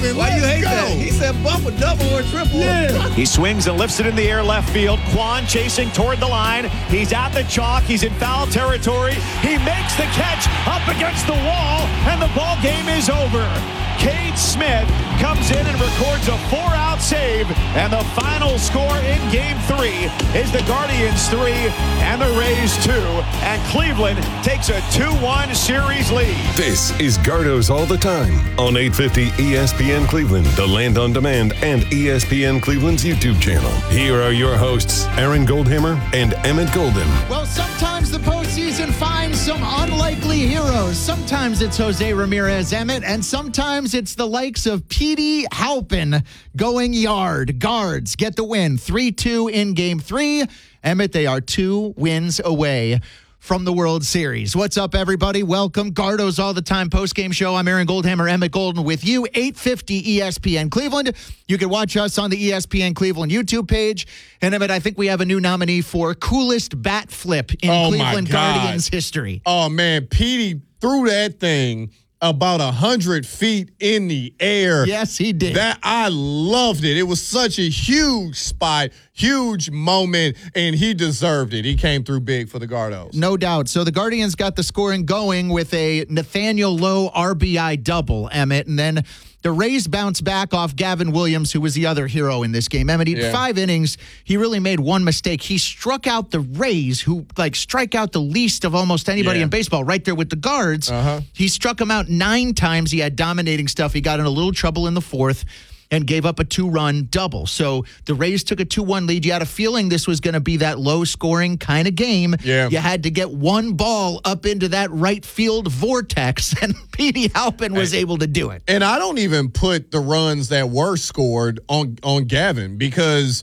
Cleveland. Why you hate Let's that? go. He said bump a double or triple. Yeah. He swings and lifts it in the air left field. Kwon chasing toward the line. He's at the chalk. He's in foul territory. He makes the catch up against the wall, and the ball game is over. Cade Smith comes in and records a 4-out save, and the final score in Game 3 is the Guardians 3 and the Rays 2, and Cleveland takes a 2-1 series lead. This is Gardo's All the Time on 850 ESPN Cleveland, the Land on Demand, and ESPN Cleveland's YouTube channel. Here are your hosts, Aaron Goldhammer and Emmett Golden. Well, sometimes the postseason finds some unlikely heroes. Sometimes it's Jose Ramirez, Emmett, and sometimes it's the likes of Petey Halpin going yard. Guards get the win, 3-2 in Game 3. Emmett, they are 2 wins away from the World Series. What's up, everybody? Welcome. Gardo's All the Time postgame show. I'm Aaron Goldhammer, Emmett Golden with you. 850 ESPN Cleveland. You can watch us on the ESPN Cleveland YouTube page. And Emmett, I think we have a new nominee for coolest bat flip in Cleveland Guardians history. Oh, man. Petey threw that thing about 100 feet in the air. Yes, he did. That I loved it. It was such a huge spot, huge moment, and he deserved it. He came through big for the Gardos. No doubt. So the Guardians got the scoring going with a Nathaniel Lowe RBI double, Emmett, and then the Rays bounced back off Gavin Williams, who was the other hero in this game. Emmett, in 5 innings, he really made one mistake. He struck out the Rays, who strike out the least of almost anybody in baseball, right there with the guards. He struck him out 9 times. He had dominating stuff. He got in a little trouble in the 4th and gave up a 2-run double. So the Rays took a 2-1 lead. You had a feeling this was going to be that low-scoring kind of game. Yeah. You had to get one ball up into that right field vortex, and Petey Halpin was able to do it. And I don't even put the runs that were scored on Gavin because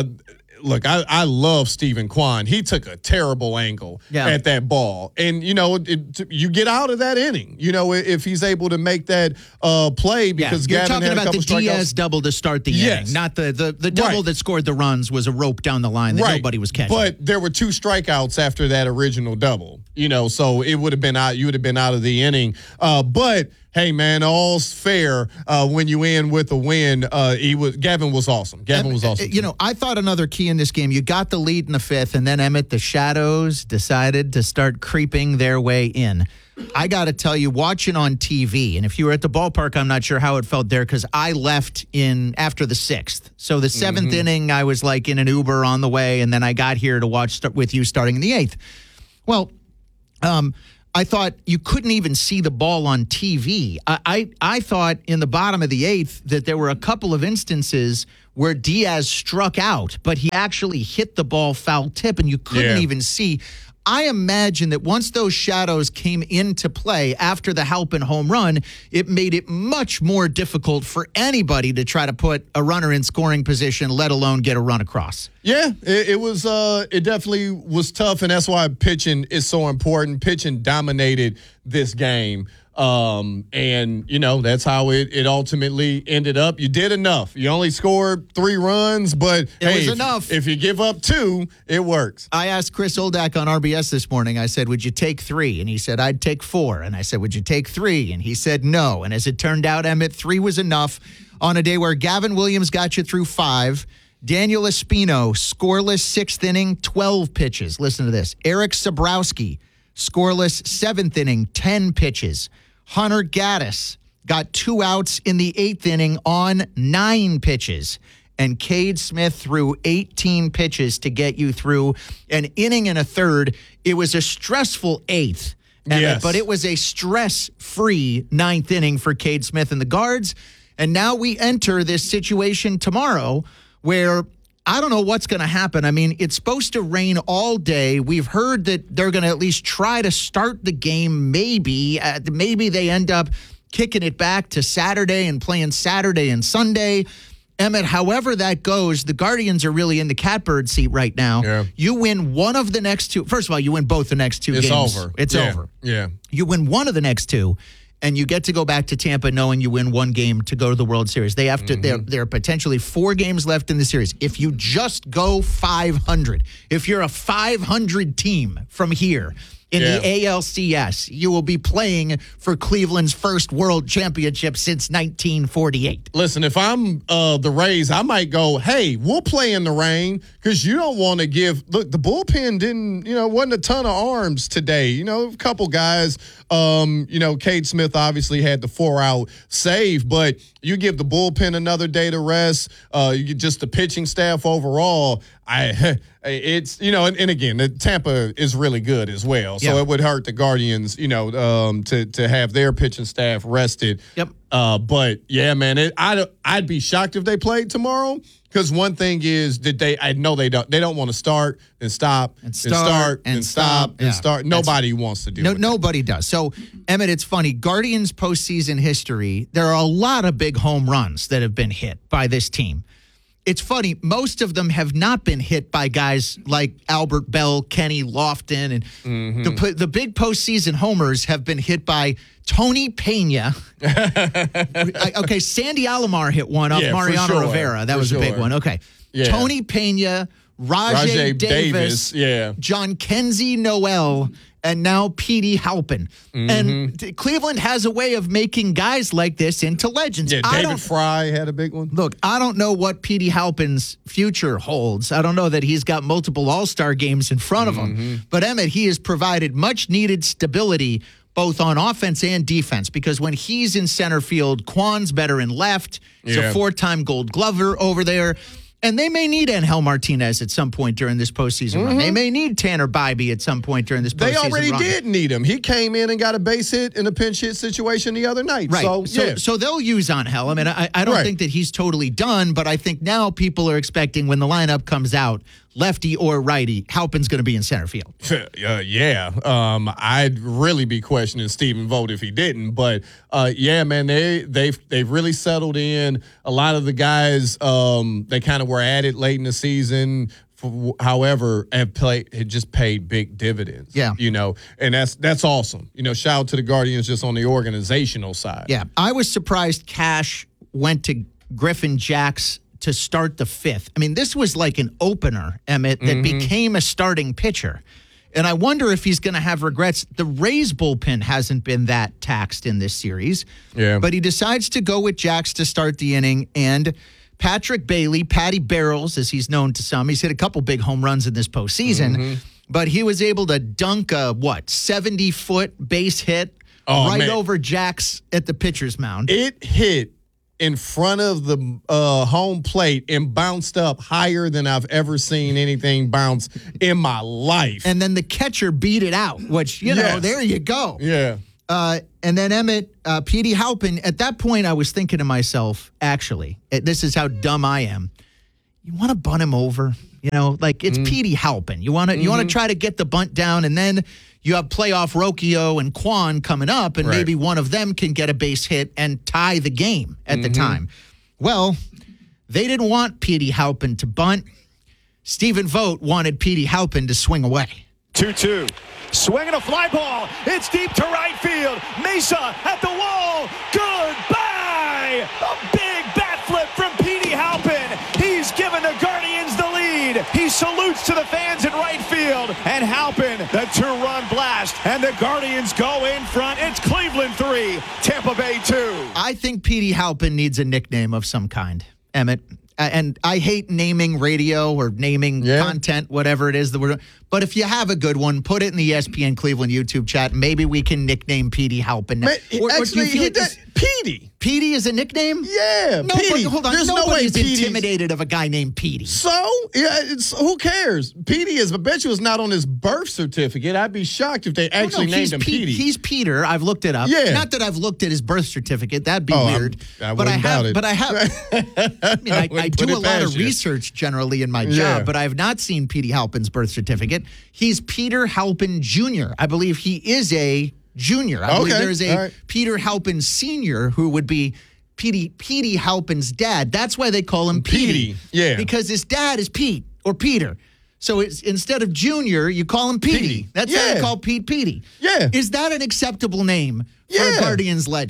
look, I love Stephen Kwan. He took a terrible angle at that ball. And, you get out of that inning, if he's able to make that play because you're Gavin talking had a about the couple Diaz strikeouts. double to start the inning, not the double that scored the runs was a rope down the line that nobody was catching. But there were 2 strikeouts after that original double, so it would have been out. You would have been out of the inning. But hey, man, all's fair when you end with a win. Gavin was awesome. Gavin was awesome. I thought another key in this game, you got the lead in the 5th, and then, Emmett, the shadows decided to start creeping their way in. I got to tell you, watching on TV, and if you were at the ballpark, I'm not sure how it felt there because I left after the 6th. So the 7th inning, I was in an Uber on the way, and then I got here to watch with you starting in the 8th. Well, I thought you couldn't even see the ball on TV. I thought in the bottom of the 8th that there were a couple of instances where Diaz struck out, but he actually hit the ball foul tip, and you couldn't even see. I imagine that once those shadows came into play after the Halpin home run, it made it much more difficult for anybody to try to put a runner in scoring position, let alone get a run across. Yeah, it was. It definitely was tough, and that's why pitching is so important. Pitching dominated this game. And that's how it ultimately ended up. You did enough. You only scored 3 runs, but it was enough. If you give up 2, it works. I asked Chris Oldak on RBS this morning, I said, would you take 3? And he said, I'd take 4. And I said, would you take 3? And he said, no. And as it turned out, Emmett, 3 was enough on a day where Gavin Williams got you through 5. Daniel Espino, scoreless 6th inning, 12 pitches. Listen to this. Eric Sabrowski, scoreless 7th inning, 10 pitches. Hunter Gaddis got 2 outs in the 8th inning on 9 pitches. And Cade Smith threw 18 pitches to get you through an inning and a third. It was a stressful 8th, but it was a stress-free 9th inning for Cade Smith and the Guards. And now we enter this situation tomorrow where I don't know what's going to happen. I mean, it's supposed to rain all day. We've heard that they're going to at least try to start the game maybe. Maybe they end up kicking it back to Saturday and playing Saturday and Sunday. Emmett, however that goes, the Guardians are really in the catbird seat right now. Yeah. You win one of the next 2. First of all, you win both the next 2 games. It's over. Yeah. You win one of the next 2. And you get to go back to Tampa knowing you win 1 game to go to the World Series. They have to. There are potentially 4 games left in the series. If you just go 500, if you're a 500 team from here, in the ALCS. You will be playing for Cleveland's first world championship since 1948. Listen, if I'm the Rays, I might go, hey, we'll play in the rain because you don't want to look, the bullpen wasn't a ton of arms today. A couple guys, Cade Smith obviously had the 4-out save, but you give the bullpen another day to rest. Just the pitching staff overall, it's and again, the Tampa is really good as well, so it would hurt the Guardians, to have their pitching staff rested. Yep. But yeah, man, I'd be shocked if they played tomorrow. Because one thing is that I know they don't want to start and stop and start and stop and start. Nobody wants to do it. Nobody does. So, Emmett, it's funny. Guardians postseason history, there are a lot of big home runs that have been hit by this team. It's funny. Most of them have not been hit by guys like Albert Bell, Kenny Lofton, and the big postseason homers have been hit by Tony Pena. Okay, Sandy Alomar hit one off Mariano Rivera. That was a big one. Okay. Yeah. Tony Pena, Rajay Davis, John Kenzie Noel, and now Petey Halpin. And Cleveland has a way of making guys like this into legends. Yeah, David Fry had a big one. Look, I don't know what Petey Halpin's future holds. I don't know that he's got multiple All-Star games in front of him. But, Emmett, he has provided much-needed stability both on offense and defense, because when he's in center field, Kwan's better in left. He's a 4-time Gold Glover over there. And they may need Angel Martinez at some point during this postseason run. They may need Tanner Bybee at some point during this postseason run. They already did need him. He came in and got a base hit in a pinch hit situation the other night. Right. So they'll use Angel. I mean, I don't think that he's totally done, but I think now people are expecting when the lineup comes out, lefty or righty, Halpin's going to be in center field. I'd really be questioning Stephen Vogt if he didn't. But, man, they've really settled in. A lot of the guys, they kind of were at it late in the season. However, had just paid big dividends. Yeah. And that's awesome. Shout out to the Guardians just on the organizational side. Yeah. I was surprised Cash went to Griffin Jax to start the 5th. I mean, this was like an opener, Emmett, that became a starting pitcher. And I wonder if he's going to have regrets. The Rays bullpen hasn't been that taxed in this series. Yeah. But he decides to go with Jax to start the inning. And Patrick Bailey, Patty Barrels, as he's known to some, he's hit a couple big home runs in this postseason. But he was able to dunk a, 70-foot base hit over Jax at the pitcher's mound. It hit in front of the home plate and bounced up higher than I've ever seen anything bounce in my life. And then the catcher beat it out, which, there you go. Yeah. And then Emmett, Petey Halpin, at that point I was thinking to myself, actually, this is how dumb I am. You want to bunt him over? It's Petey Halpin. You want to try to get the bunt down, and then you have playoff Rocchio and Kwan coming up, and maybe one of them can get a base hit and tie the game at the time. Well, they didn't want Petey Halpin to bunt. Stephen Vogt wanted Petey Halpin to swing away. 2-2. Swinging a fly ball. It's deep to right field. Mesa at the wall. Goodbye. A big bat flip from Petey Halpin. He's given the Guardians the lead. He salutes to the fans in right field. And Halpin, the 2-run blast. And the Guardians go in front. It's Cleveland 3, Tampa Bay 2. I think Petey Halpin needs a nickname of some kind, Emmett. And I hate naming radio or naming content, whatever it is. But if you have a good one, put it in the ESPN Cleveland YouTube chat. Maybe we can nickname Petey Halpin. Petey. Petey is a nickname? Yeah, Petey. Hold on. There's Nobody's intimidated of a guy named Petey. So? Yeah, who cares? Petey is, I bet you, is not on his birth certificate. I'd be shocked if they actually named him Petey. He's Peter. I've looked it up. Yeah. Not that I've looked at his birth certificate. That'd be weird. I wouldn't doubt it. But I have. I mean, I do a lot of research generally in my job, but I have not seen Petey Halpin's birth certificate. He's Peter Halpin Jr. I believe he is a junior. I believe there's a Peter Halpin Sr. who would be Petey Halpin's dad. That's why they call him Petey. Yeah. Because his dad is Pete or Peter. So it's, instead of Junior, you call him Petey. That's how they call Pete Petey. Yeah. Is that an acceptable name for a Guardians legend?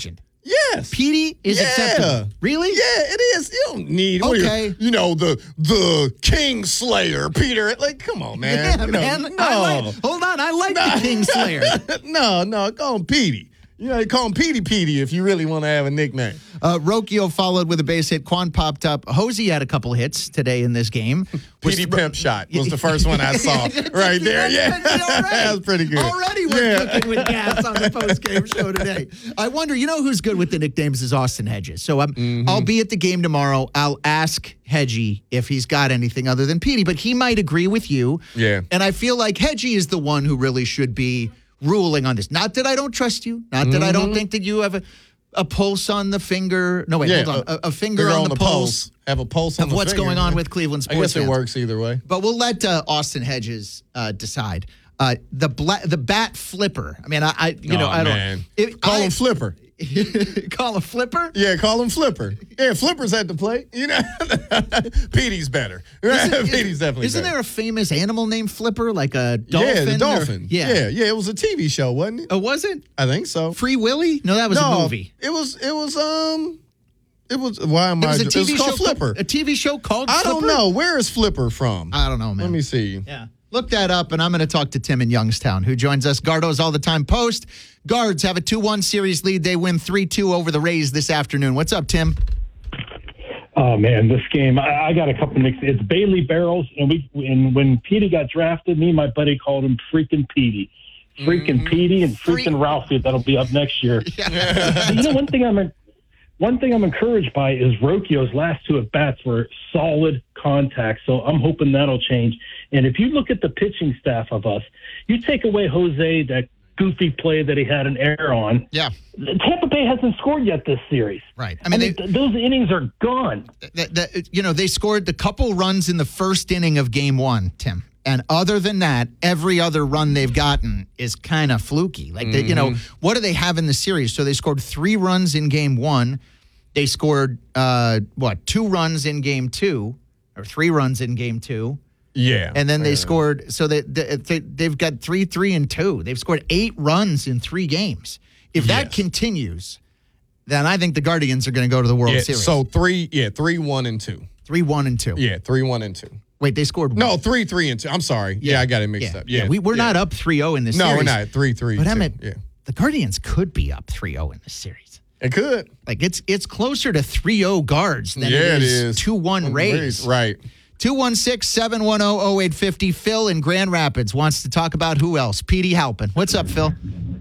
Yes. Petey is acceptable. Really? Yeah, it is. You don't need the King Slayer, Peter. Like, come on, man. Yeah, man. No. Hold on. I like the King Slayer. No, call him Petey. You call him Petey if you really want to have a nickname. Rocchio followed with a base hit. Quan popped up. Hosey had a couple hits today in this game. Petey Pimp Shot was the first one I saw right there. Yeah, that was pretty good. Already we're cooking with gas on the post-game show today. I wonder, who's good with the nicknames is Austin Hedges. So I'll be at the game tomorrow. I'll ask Hedgie if he's got anything other than Petey, but he might agree with you. Yeah. And I feel like Hedgie is the one who really should be ruling on this. Not that I don't trust you. Not that I don't think that you have a pulse on the finger. No, wait, hold on. A finger on the pulse. Have a pulse on of the what's finger. going on with Cleveland sports. I guess it fans. works either way. But we'll let Austin Hedges decide. The bat flipper. I mean, I don't. Call him Flipper. Call him Flipper? Yeah, call him Flipper. Yeah, Flipper's at the plate. Petey's better. Petey's definitely Isn't better. there a famous animal named Flipper, like a dolphin? Yeah, the dolphin. Yeah. It was a TV show, wasn't it? Oh, was it? I think so. Free Willy? No, that was a movie. It was. Why am I? It was a TV show show. Flipper. A TV show called I Flipper? don't know. Where is Flipper from? I don't know, man. Let me see. Yeah. Look that up, and I'm going to talk to Tim in Youngstown, who joins us. Gardo's All the Time Post. Guards have a 2-1 series lead. They win 3-2 over the Rays this afternoon. What's up, Tim? Oh, man, this game, I got a couple mixed. It's Bailey Barrels, and when Petey got drafted, me and my buddy called him freaking Petey. Freaking Petey and freaking Ralphie, that'll be up next year. One thing I'm encouraged by is Rocchio's last two at-bats were solid contact, so I'm hoping that'll change. And if you look at the pitching staff of us, you take away Jose, that goofy play that he had an error on. Yeah. Tampa Bay hasn't scored yet this series. Right. I mean, those innings are gone. They scored the couple runs in the first inning of Game 1, Tim. And other than that, every other run they've gotten is kind of fluky. Like, what do they have in the series? So they scored 3 runs in Game 1. They scored, 2 runs in Game 2, or 3 runs in Game 2. Yeah. And then they scored, so they've got 3-3-2. They've scored 8 runs in 3 games. If that continues, then I think the Guardians are going to go to the World Series. So 3-1-2. 3-1-2. Yeah, 3-1-2. Wait, they scored 3-3-2. I'm sorry. Yeah, I got it mixed up. Yeah. We're not up 3-0 in this series. No, we're not. 3-3. But Emmett, the Guardians could be up 3-0 in this series. It could. Like, it's closer to 3-0 Guards than it is 2-1 Rays. Right. 216-710-0850. Phil in Grand Rapids wants to talk about who else? Petey Halpin. What's up, Phil?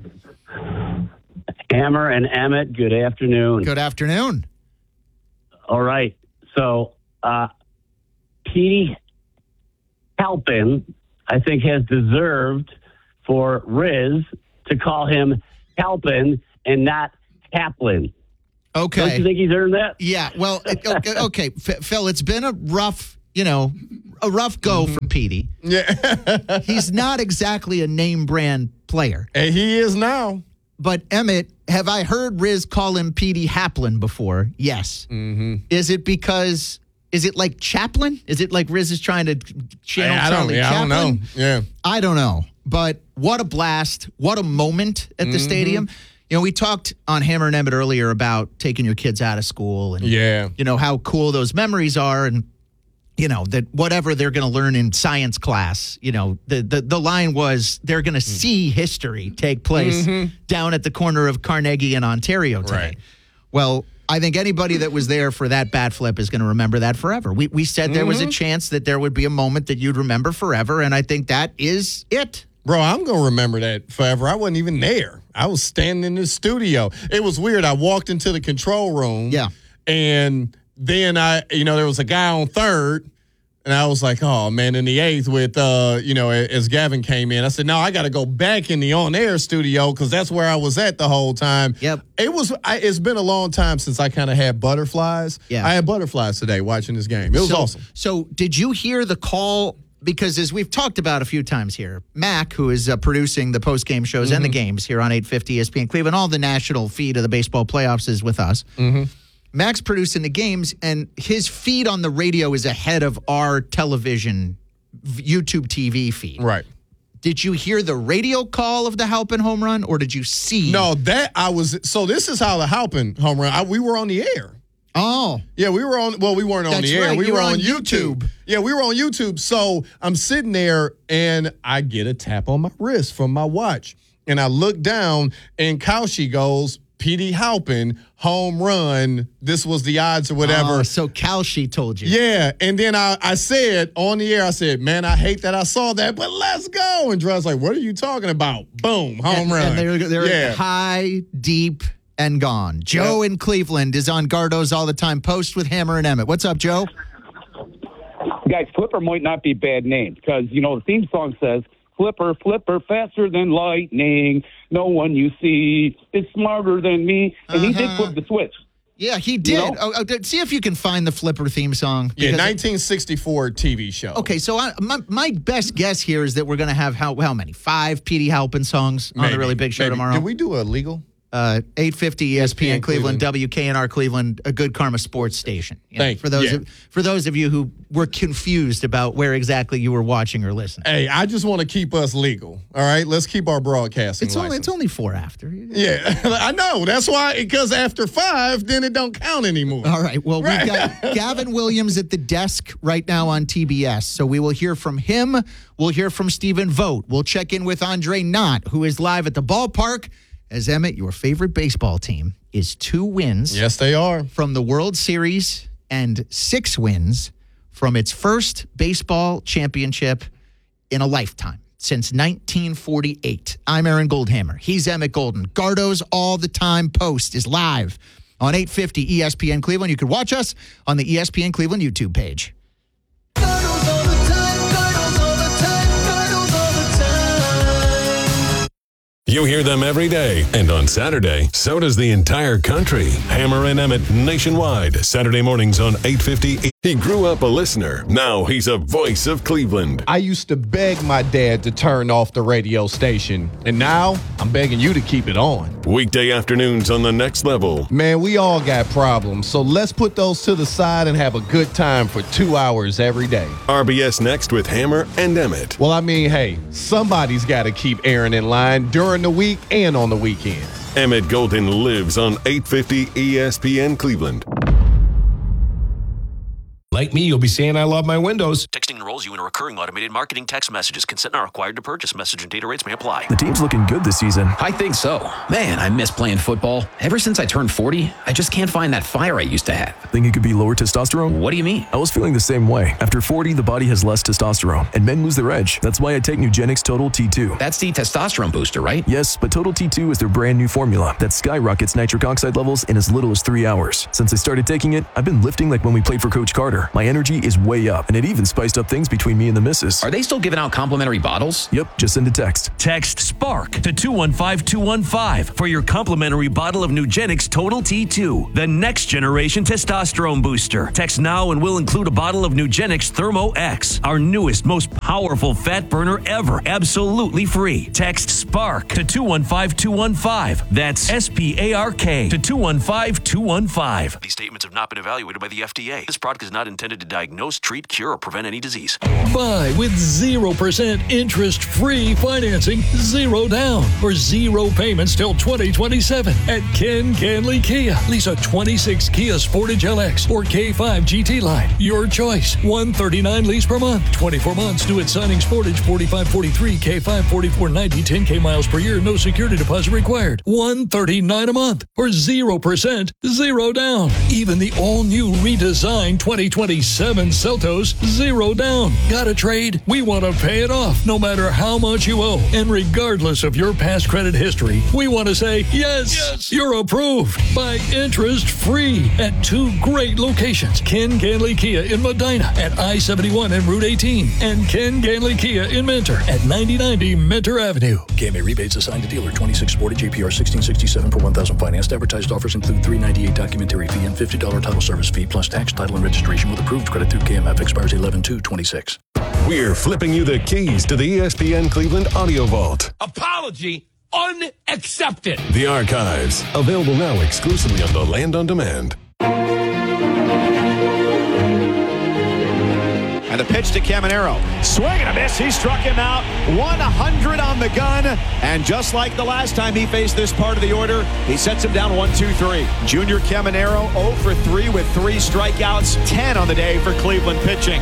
Hammer and Emmett, good afternoon. Good afternoon. All right. So, Petey Halpin, I think, has deserved for Riz to call him Halpin and not Haplin. Okay. Don't you think he's earned that? Yeah. Well, okay. Phil, it's been a rough go for Petey. Yeah. He's not exactly a name brand player. And he is now. But Emmett, have I heard Riz call him Petey Haplin before? Yes. Mm-hmm. Is it like Chaplin? Is it like Riz is trying to channel Charlie Chaplin? I don't know. Yeah. I don't know. But what a blast. What a moment at the stadium. We talked on Hammer and Emmett earlier about taking your kids out of school and how cool those memories are, and that whatever they're going to learn in science class, the line was they're going to see history take place down at the corner of Carnegie and Ontario today. Right. Well, I think anybody that was there for that bat flip is going to remember that forever. We said there was a chance that there would be a moment that you'd remember forever, and I think that is it. Bro, I'm going to remember that forever. I wasn't even there. I was standing in the studio. It was weird. I walked into the control room. Yeah. And then there was a guy on third. And I was like, oh, man, in the eighth with, as Gavin came in, I said, no, I got to go back in the on-air studio because that's where I was at the whole time. Yep. It's been a long time since I kind of had butterflies. Yeah. I had butterflies today watching this game. It was awesome. So did you hear the call? Because as we've talked about a few times here, Mac, who is producing the post-game shows and the games here on 850 ESPN Cleveland, all the national feed of the baseball playoffs is with us. Mm-hmm. Mac's producing the games, and his feed on the radio is ahead of our television, YouTube TV feed. Right. Did you hear the radio call of the Halpin home run, or did you see? No, so this is how the Halpin home run, we were on the air. Oh. Yeah, we weren't on the air. Right. We were on YouTube. Yeah, we were on YouTube. So I'm sitting there, and I get a tap on my wrist from my watch. And I look down, and Cauchy goes, Petey Halpin, home run. This was the odds or whatever. So Cauchy told you. Yeah. And then I said on the air, I said, man, I hate that I saw that, but let's go. And Drew's like, what are you talking about? Boom, home run. And they're high, deep, and gone. Joe in Cleveland is on Gardo's All the Time Post with Hammer and Emmett. What's up, Joe? Guys, Flipper might not be a bad name because, the theme song says, Flipper, Flipper, faster than lightning. No one you see is smarter than me. And he did flip the switch. Yeah, he did. See if you can find the Flipper theme song. Yeah, 1964 TV show. Okay, so my best guess here is that we're going to have how many? 5 Petey Halpin songs on the Really Big Show tomorrow. Did we do a legal? 850 ESPN Cleveland, WKNR Cleveland, a Good Karma sports station. For those of you who were confused about where exactly you were watching or listening. Hey, I just want to keep us legal. All right, let's keep our broadcasting. It's only 4 after. Yeah, I know. That's why, because after 5, then it don't count anymore. All right. Well, we've got Gavin Williams at the desk right now on TBS, so we will hear from him. We'll hear from Stephen Vogt. We'll check in with Andre Knott, who is live at the ballpark. As Emmett, your favorite baseball team is 2 wins. Yes, they are. From the World Series and 6 wins from its first baseball championship in a lifetime since 1948. I'm Aaron Goldhammer. He's Emmett Golden. Gardo's All the Time Post is live on 850 ESPN Cleveland. You can watch us on the ESPN Cleveland YouTube page. You hear them every day, and on Saturday, so does the entire country. Hammer and Emmett nationwide, Saturday mornings on 850. He grew up a listener. Now he's a voice of Cleveland. I used to beg my dad to turn off the radio station, and now I'm begging you to keep it on. Weekday afternoons on The Next Level. Man, we all got problems, so let's put those to the side and have a good time for 2 hours every day. RBS Next with Hammer and Emmett. Well, I mean, hey, somebody's got to keep Aaron in line during the week and on the weekends. Emmett Golden lives on 850 ESPN Cleveland. Like me, you'll be saying I love my windows. Texting enrolls you in a recurring automated marketing text messages. Consent not required to purchase. Message and data rates may apply. The team's looking good this season. I think so. Man, I miss playing football. Ever since I turned 40, I just can't find that fire I used to have. Think it could be lower testosterone? What do you mean? I was feeling the same way. After 40, the body has less testosterone, and men lose their edge. That's why I take Nugenix Total T2. That's the testosterone booster, right? Yes, but Total T2 is their brand new formula that skyrockets nitric oxide levels in as little as 3 hours. Since I started taking it, I've been lifting like when we played for Coach Carter. My energy is way up, and it even spiced up things between me and the missus. Are they still giving out complimentary bottles? Yep, just send a text. Text SPARK to 215-215 for your complimentary bottle of Nugenix Total T2, the next generation testosterone booster. Text now and we'll include a bottle of Nugenix Thermo X, our newest, most powerful fat burner ever, absolutely free. Text SPARK to 215-215. That's SPARK to 215-215. These statements have not been evaluated by the FDA. This product is not intended to diagnose, treat, cure, or prevent any disease. Buy with 0% interest-free financing, 0 down, or 0 payments till 2027 at Ken Canley Kia. Lease a 26 Kia Sportage LX or K5 GT line. Your choice. $139 lease per month. 24 months due at signing. Sportage $45.43, K5 $44.90, 10K miles per year. No security deposit required. $139 a month or 0%, 0 down. Even the all-new redesigned 2027 Seltos, 0 down. Got a trade? We want to pay it off no matter how much you owe. And regardless of your past credit history, we want to say, yes, you're approved. Buy interest-free at 2 great locations. Ken Canley Kia in Medina at I-71 and Route 18. And Ken Canley Kia in Mentor at 9090 Mentor Avenue. KMA rebates assigned to dealer 26 Sportage APR 1667 per 1,000 financed. Advertised offers include $398 documentary fee and $50 title service fee plus tax, title, and registration with approved credit through KMF. Expires 11/2/26. We're flipping you the keys to the ESPN Cleveland Audio Vault. Apology unaccepted. The archives, available now exclusively on the Land on Demand. And the pitch to Caminero. Swing and a miss. He struck him out. 100 on the gun. And just like the last time he faced this part of the order, he sets him down 1-2-3. Junior Caminero 0 for 3 with 3 strikeouts. 10 on the day for Cleveland pitching.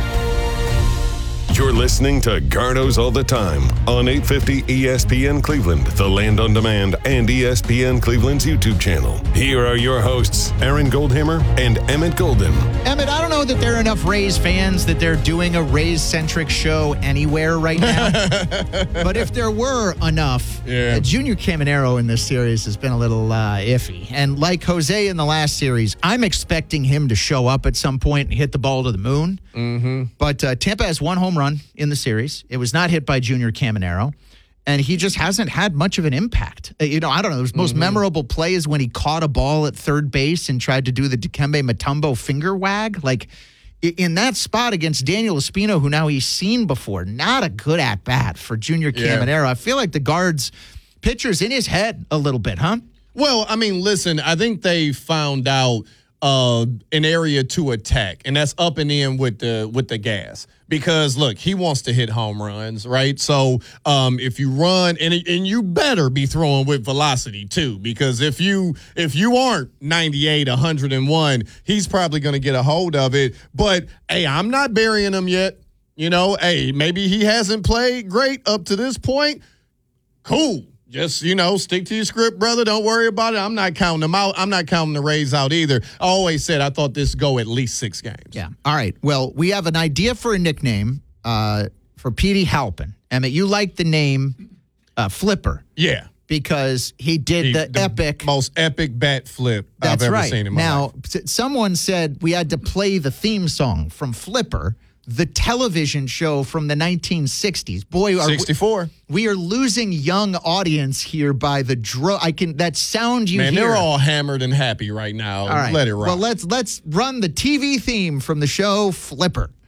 You're listening to Garnos All the Time on 850 ESPN Cleveland, the Land on Demand, and ESPN Cleveland's YouTube channel. Here are your hosts, Aaron Goldhammer and Emmett Golden. Emmett, I don't know that there are enough Rays fans that they're doing a Rays-centric show anywhere right now. But if there were enough, Junior Caminero in this series has been a little iffy. And like Jose in the last series, I'm expecting him to show up at some point and hit the ball to the moon. Mm-hmm. But Tampa has 1 home run in the series. It was not hit by Junior Caminero, and he just hasn't had much of an impact. I don't know. His most memorable play is when he caught a ball at third base and tried to do the Dikembe Mutombo finger wag. Like, in that spot against Daniel Espino, who now he's seen before, not a good at-bat for Junior Caminero. I feel like the Guards pitcher's in his head a little bit, huh? Well, I mean, listen, I think they found out an area to attack, and that's up and in with the gas. Because look, he wants to hit home runs, right? So if you run, and you better be throwing with velocity too, because if you aren't 98, 101, he's probably going to get a hold of it. But hey, I'm not burying him yet. Hey, maybe he hasn't played great up to this point. Cool. Just, stick to your script, brother. Don't worry about it. I'm not counting them out. I'm not counting the Rays out either. I always said I thought this go at least 6 games. Yeah. All right. Well, we have an idea for a nickname for Petey Halpin. Emmett, you like the name Flipper. Yeah. Because he did the most epic bat flip I've ever seen in my life. Now, someone said we had to play the theme song from Flipper, the television show from the 1960s. Boy, 64. We are losing young audience here by the that sound you hear. Man, they're all hammered and happy right now. All right. Let it rock. Well, let's run the TV theme from the show Flipper.